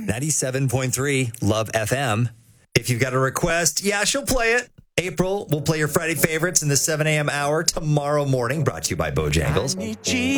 97.3 Love FM. If you've got a request, she'll play it. April will play your Friday favorites in the 7 a.m. hour tomorrow morning, brought to you by Bojangles.